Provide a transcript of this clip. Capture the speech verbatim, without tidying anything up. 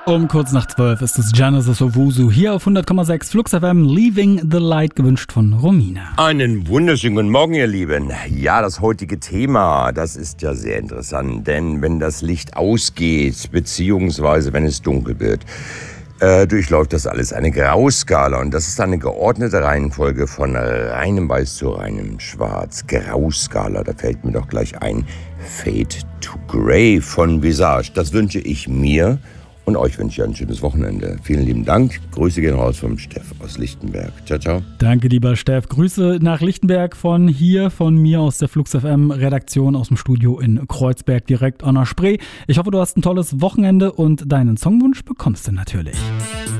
Um kurz nach zwölf ist es Genesis Owusu hier auf hundert Komma sechs Flux F M, Leaving the Light, gewünscht von Romina. Einen wunderschönen guten Morgen, ihr Lieben. Ja, das heutige Thema, das ist ja sehr interessant, denn wenn das Licht ausgeht, beziehungsweise wenn es dunkel wird, äh, durchläuft das alles eine Grauskala, und das ist eine geordnete Reihenfolge von reinem Weiß zu reinem Schwarz. Grauskala, da fällt mir doch gleich ein Fade to Grey von Visage. Das wünsche ich mir. Und euch wünsche ich ein schönes Wochenende. Vielen lieben Dank. Grüße gehen raus vom Steff aus Lichtenberg. Ciao, ciao. Danke, lieber Steff. Grüße nach Lichtenberg von hier, von mir aus der Flux F M Redaktion aus dem Studio in Kreuzberg, direkt an der Spree. Ich hoffe, du hast ein tolles Wochenende und deinen Songwunsch bekommst du natürlich.